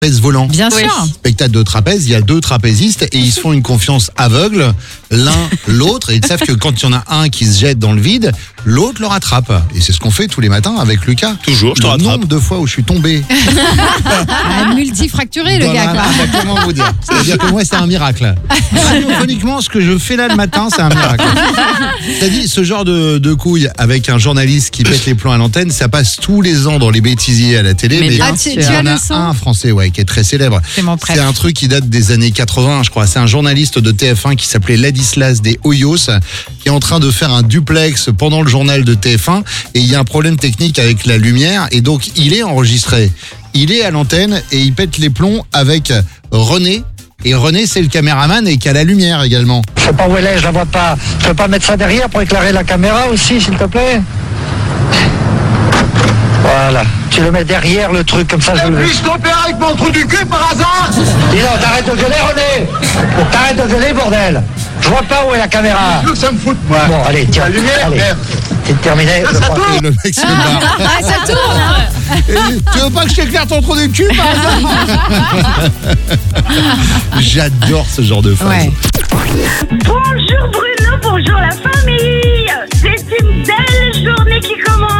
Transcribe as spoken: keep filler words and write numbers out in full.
trapèze volant. Bien Oui. sûr. Spectacle de trapèze, il y a deux trapézistes et ils se font une confiance aveugle l'un l'autre et ils savent que quand il y en a un qui se jette dans le vide, l'autre le rattrape. Et c'est ce qu'on fait tous les matins avec Lucas. Toujours, je te Le rattrape. nombre de fois où je suis tombé. Ah, multifracturé, le Dans gars, la- quoi. Ah, bah, comment vous dire C'est-à-dire que moi, c'est un miracle. Radiophoniquement, ce que je fais là le matin, c'est un miracle. C'est-à-dire, ce genre de, de couille avec un journaliste qui pète les plombs à l'antenne, ça passe tous les ans dans les bêtisiers à la télé. Mais bien Ah, tu, sûr. tu il y as en le a son un français, ouais, qui est très célèbre. C'est mon préf. C'est un truc qui date des années quatre-vingts, je crois. C'est un journaliste de T F un qui s'appelait Ladislas des Hoyos, qui est en train de faire un duplex pendant le journal de T F un. Et il y a un problème technique avec la lumière. Et donc, il est enregistré. Il est à l'antenne et il pète les plombs avec René. Et René, c'est le caméraman et qui a la lumière également. Je sais pas où elle est, je la vois pas. Tu peux pas mettre ça derrière pour éclairer la caméra aussi, s'il te plaît? Voilà. Tu le mets derrière le truc, comme ça je le verrai. Puis-je t'opérer avec mon trou du cul par hasard? Dis non, t'arrêtes de gueuler, René! T'arrêtes de gueuler, bordel! Je vois pas où est la caméra! Tu veux que ça me foute, moi? Bon, allez, tiens. La lumière, allez. merde. C'est terminé. je ça crois. tourne. Et le mec se barre. Ah, ça tourne. Et tu veux pas que je t'éclaire ton trou du cul par hasard? J'adore ce genre de phrase. Ouais. Bonjour Bruno, bonjour la famille. C'est une belle journée qui commence.